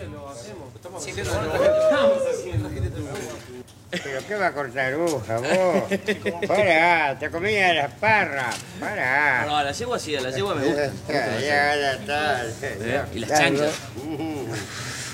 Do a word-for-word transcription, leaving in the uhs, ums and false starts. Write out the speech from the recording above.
lo hacemos. Estamos Sí, haciendo pero lo bueno, estamos haciendo. ¿Pero qué va a cortar aguja, vos? Pará, te comía las parras. Pará. No, no, a la yegua sí, a la yegua me gusta. Ya, ya, ya está. ¿Eh? Y las Ya, chanchas. ¿no?